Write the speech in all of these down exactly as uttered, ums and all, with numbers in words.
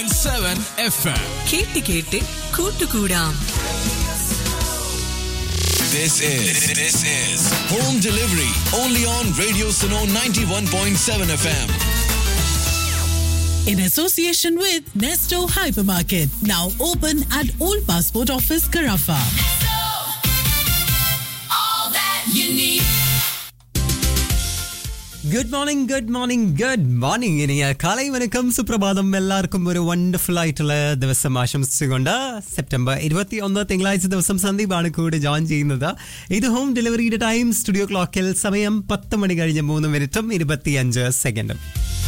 seven F M. കേട്ട് കേട്ട് കൂട്ടുകൂടാം. This is this is home delivery only on Radio Suno ninety-one point seven F M. In association with Nesto Hypermarket, now open at Old Passport Office, Carafa. All that you need. Good morning good morning good morning ഇനി കാലൈ വണക്കം സുപ്രഭാതം. എല്ലാവർക്കും ഒരു wonderful ആയിട്ടുള്ള ദിവസം ആശംസിച്ചുകൊണ്ട് September ഇരുപത്തി ഒന്ന് തിങ്കളാഴ്ച ദിവസം സന്ദീപാണ് കൂടെ ജോയിൻ ചെയ്യുന്നത്. ഇത് ഹോം ഡെലിവറിയുടെ ടൈം. സ്റ്റുഡിയോ ക്ലോക്കിൽ സമയം പത്ത് മണി കഴിഞ്ഞ് മൂന്ന് മിനിറ്റും ഇരുപത്തിയഞ്ച് സെക്കൻഡും.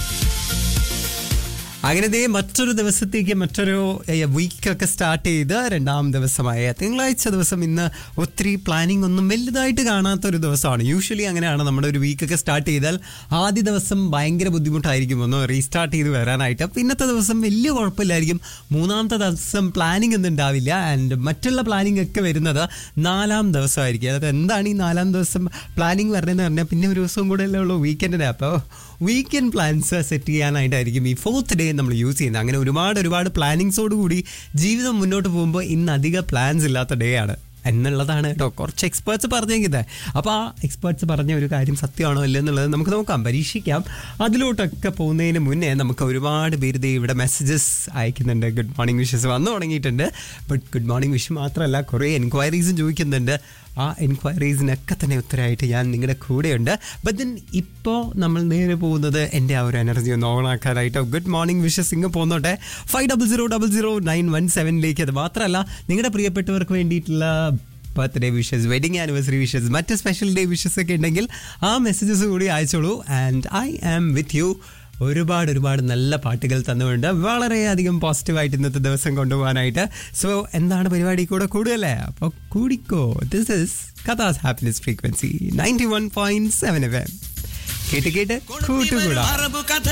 അങ്ങനെ ദേ മറ്റൊരു ദിവസത്തേക്ക് മറ്റൊരു വീക്കൊക്കെ സ്റ്റാർട്ട് ചെയ്ത് രണ്ടാം ദിവസമായ തിങ്കളാഴ്ച ദിവസം ഇന്ന് ഒത്തിരി പ്ലാനിങ് ഒന്നും വലുതായിട്ട് കാണാത്തൊരു ദിവസമാണ്. യൂഷ്വലി അങ്ങനെയാണ് നമ്മുടെ ഒരു വീക്കൊക്കെ സ്റ്റാർട്ട് ചെയ്താൽ ആദ്യ ദിവസം ഭയങ്കര ബുദ്ധിമുട്ടായിരിക്കും ഒന്ന് റീസ്റ്റാർട്ട് ചെയ്ത് വരാനായിട്ട്. പിന്നത്തെ ദിവസം വലിയ കുഴപ്പമില്ലായിരിക്കും. മൂന്നാമത്തെ ദിവസം പ്ലാനിങ് ഒന്നും ഉണ്ടാവില്ല. ആൻഡ് മറ്റുള്ള പ്ലാനിങ് ഒക്കെ വരുന്നത് നാലാം ദിവസമായിരിക്കും. അതായത് എന്താണ് ഈ നാലാം ദിവസം പ്ലാനിങ് വരണമെന്ന് പറഞ്ഞാൽ പിന്നെ ഒരു ദിവസവും കൂടെ അല്ലേ ഉള്ളൂ വീക്കെൻഡിന്. അപ്പോൾ വീക്കെൻഡ് പ്ലാൻസ് സെറ്റ് ചെയ്യാനായിട്ടായിരിക്കും ഈ ഫോർത്ത് ഡേ നമ്മൾ യൂസ് ചെയ്യുന്നത്. അങ്ങനെ ഒരുപാട് ഒരുപാട് പ്ലാനിങ്സോട് കൂടി ജീവിതം മുന്നോട്ട് പോകുമ്പോൾ ഇന്ന് അധികം പ്ലാൻസ് ഇല്ലാത്ത ഡേ ആണ് എന്നുള്ളതാണ് കേട്ടോ കുറച്ച് എക്സ്പേർട്സ് പറഞ്ഞെങ്കിൽ. അപ്പോൾ ആ എക്സ്പേർട്സ് പറഞ്ഞ ഒരു കാര്യം സത്യമാണോ അല്ലേ എന്നുള്ളത് നമുക്ക് നോക്കാം, പരീക്ഷിക്കാം. അതിലോട്ടൊക്കെ പോകുന്നതിന് മുന്നേ നമുക്ക് ഒരുപാട് പേര് ദേ ഇവിടെ മെസ്സേജസ് അയക്കുന്നുണ്ട്. ഗുഡ് മോർണിംഗ് വിഷസ് വന്നു തുടങ്ങിയിട്ടുണ്ട്. ബട്ട് ഗുഡ് മോർണിംഗ് വിഷ് മാത്രമല്ല കുറേ എൻക്വയറീസും ചോദിക്കുന്നുണ്ട്. ആ എൻക്വയറീസിനൊക്കെ തന്നെ ഉത്തരമായിട്ട് ഞാൻ നിങ്ങളുടെ കൂടെയുണ്ട്. ബട്ട് ദെൻ ഇപ്പോൾ നമ്മൾ നേരെ പോകുന്നത് എൻ്റെ ആ ഒരു എനർജി ഒന്ന് ഓണാക്കാനായിട്ടോ. ഗുഡ് മോർണിംഗ് വിഷസ് ഇങ്ങ് പോന്നോട്ടെ five double zero double zero nine one സെവനിലേക്ക്. അത് മാത്രമല്ല നിങ്ങളുടെ പ്രിയപ്പെട്ടവർക്ക് വേണ്ടിയിട്ടുള്ള birthday wishes, wedding anniversary wishes, മറ്റ് സ്പെഷ്യൽ ഡേ വിഷസ് ഒക്കെ ഉണ്ടെങ്കിൽ ആ മെസ്സേജസ് കൂടി അയച്ചോളൂ. And I am with you. ഒരുപാട് ഒരുപാട് നല്ല പാട്ടുകൾ തന്നുകൊണ്ട് വളരെയധികം പോസിറ്റീവായിട്ട് ഇന്നത്തെ ദിവസം കൊണ്ടുപോകാനായിട്ട്. സോ എന്താണ് പരിപാടി കൂടെ കൂടുതലേ? അപ്പോൾ കൂടിക്കോ. This is കഥാസ് happiness frequency ninety one point seven F M. കേട്ട് കേട്ട് കൂട്ടുകൂടാ.